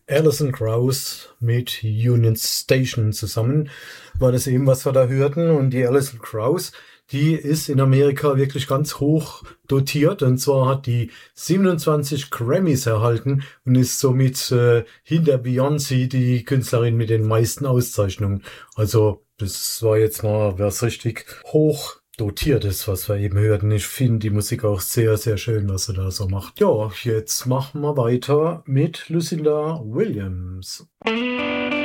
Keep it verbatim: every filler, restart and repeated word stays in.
Alison Krauss mit Union Station zusammen war das eben, was wir da hörten. Und die Alison Krauss, die ist in Amerika wirklich ganz hoch dotiert. Und zwar hat die siebenundzwanzig Grammys erhalten und ist somit äh, hinter Beyoncé die Künstlerin mit den meisten Auszeichnungen. Also das war jetzt mal was richtig hoch dotiert ist, was wir eben hörten. Ich finde die Musik auch sehr, sehr schön, was sie da so macht. Ja, jetzt machen wir weiter mit Lucinda Williams.